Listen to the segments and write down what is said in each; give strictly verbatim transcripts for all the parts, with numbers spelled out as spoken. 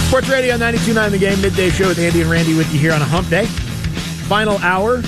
Sports Radio ninety-two point nine The Game, midday show with Andy and Randy with you here on a hump day. Final hour,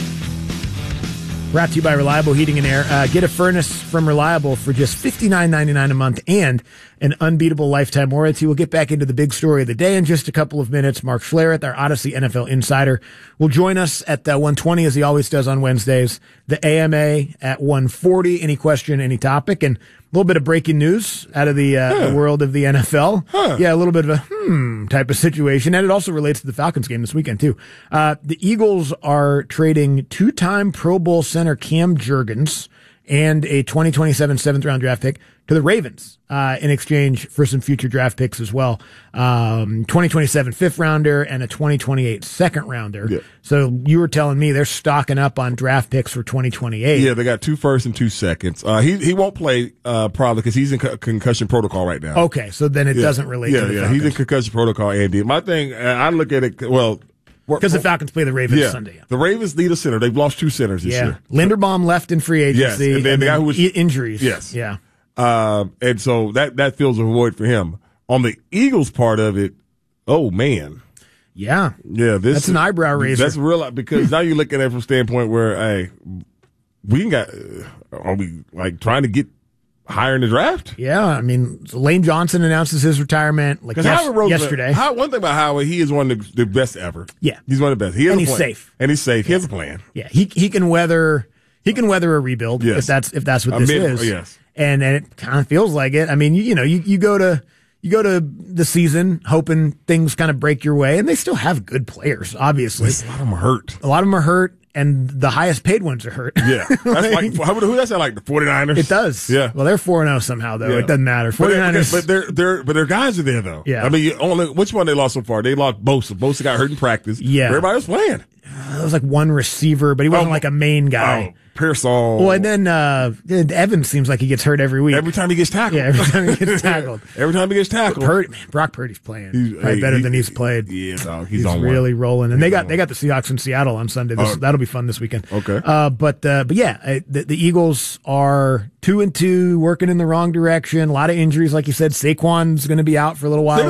brought to you by Reliable Heating and Air. Uh, get a furnace from Reliable for just fifty-nine ninety-nine a month and an unbeatable lifetime warranty. We'll get back into the big story of the day in just a couple of minutes. Mark Schlereth, our Odyssey N F L insider, will join us at uh, one twenty as he always does on Wednesdays. The A M A at one forty. Any question, any topic, and a little bit of breaking news out of the, uh, huh. the world of the N F L. Huh. Yeah, a little bit of a hmm type of situation. And it also relates to the Falcons game this weekend, too. Uh, the Eagles are trading two-time Pro Bowl center Cam Jurgens and a twenty twenty-seven seventh-round draft pick to the Ravens uh, in exchange for some future draft picks as well. Um, twenty twenty-seven fifth-rounder and a twenty twenty-eight second-rounder. Yeah. So you were telling me they're stocking up on draft picks for twenty twenty-eight. Yeah, they got two firsts and two seconds. Uh, he he won't play uh, probably because he's in co- concussion protocol right now. Okay, so then it yeah. doesn't relate yeah, to the Yeah, Falcons. he's in concussion protocol, Andy. My thing, I look at it, well... Because the Falcons play the Ravens yeah, Sunday. Yeah. The Ravens need a center. They've lost two centers this yeah. year. Linderbaum left in free agency. Yes, and then and the guy who was... injuries. Yes. Yeah. Um, and so that, that fills a void for him. On the Eagles part of it, oh, man. Yeah. Yeah, this That's an eyebrow raiser. That's real, because now you're looking at it from a standpoint where, hey, we got, are we like trying to get higher in the draft? Yeah, I mean, Lane Johnson announces his retirement like yes, yesterday. How, one thing about Howard, he is one of the, the best ever. Yeah. He's one of the best. He has and a he's plan. safe. And he's safe. Yeah. He has a plan. Yeah, he he can weather he can weather a rebuild yes. if that's if that's what a this mid, is. Yes. And and it kind of feels like it. I mean, you, you know, you, you go to you go to the season hoping things kind of break your way, and they still have good players, obviously. A lot of them are hurt. A lot of them are hurt. And the highest paid ones are hurt. Yeah. That's like, like how, who that sound like? The 49ers? It does. Yeah. Well, they're four and oh somehow, though. Yeah. It doesn't matter. 49ers. But, but, they're, they're, but their guys are there, though. Yeah. I mean, you only, which one they lost so far? They lost Bosa. Bosa got hurt in practice. Yeah. Everybody was playing. It was like one receiver, but he wasn't oh, like a main guy. Oh, Pearsall. Well, and then uh, Evans seems like he gets hurt every week. Every time he gets tackled. Yeah, every time he gets tackled. every time he gets tackled. Purdy, man, Brock Purdy's playing He's, probably hey, better he, than he's played. Yeah, dog, he's, he's on really one. rolling. And he's they got on they got the Seahawks in Seattle on Sunday. This, oh. That'll be fun this weekend. Okay. Uh, but uh, but yeah, uh, the, the Eagles are two and two, working in the wrong direction. A lot of injuries, like you said. Saquon's going to be out for a little while.